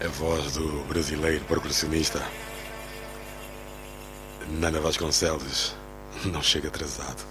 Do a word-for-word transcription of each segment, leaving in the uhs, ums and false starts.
A voz do brasileiro percussionista Nana Vasconcelos não chega atrasado.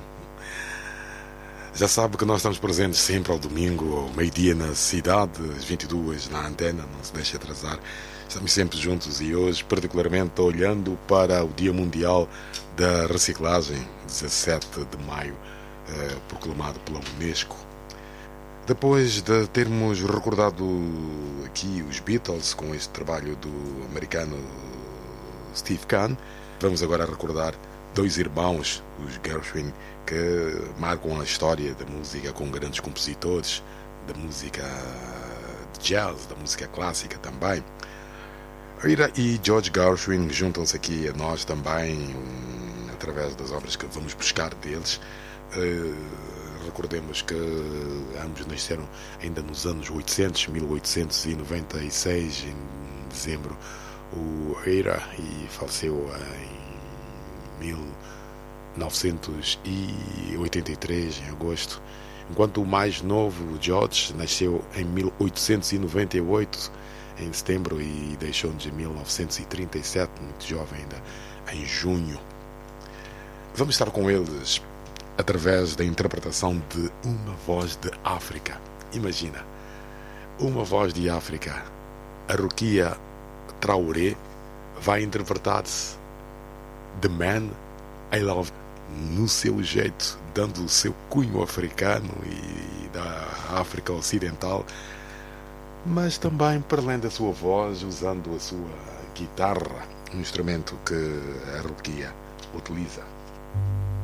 Já sabe que nós estamos presentes sempre ao domingo, ao meio-dia na cidade, às vinte e duas na antena, não se deixe atrasar. Estamos sempre juntos e hoje, particularmente, olhando para o Dia Mundial da Reciclagem, dezassete de maio, eh, proclamado pela Unesco. Depois de termos recordado aqui os Beatles com este trabalho do americano Steve Kahn, vamos agora recordar dois irmãos, os Gershwin, que marcam a história da música com grandes compositores, da música de jazz, da música clássica também. Ira e George Gershwin juntam-se aqui a nós também, um, através das obras que vamos buscar deles. Uh, recordemos que ambos nasceram ainda nos anos oitocentos, mil oitocentos e noventa e seis, em dezembro, o Ira, e faleceu em mil novecentos e oitenta e três, em agosto, enquanto o mais novo, o George, nasceu em mil oitocentos e noventa e oito, em setembro, e deixou-nos em mil novecentos e trinta e sete, muito jovem ainda, em junho. Vamos estar com eles através da interpretação de Uma Voz de África. Imagina, Uma Voz de África. A Rukia Traoré vai interpretar-se The Man I Love no seu jeito, dando o seu cunho africano e da África Ocidental, mas também, para além da sua voz, usando a sua guitarra, um instrumento que a Rukia utiliza.